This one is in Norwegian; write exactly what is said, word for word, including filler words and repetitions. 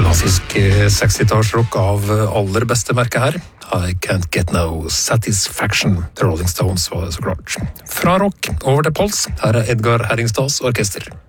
Klassisk sekstitallsrock av aller beste merke her. I Can't Get No Satisfaction. The Rolling Stones var det så klart. Fra rock over til pols. Her er Edgar Herringstads orkester.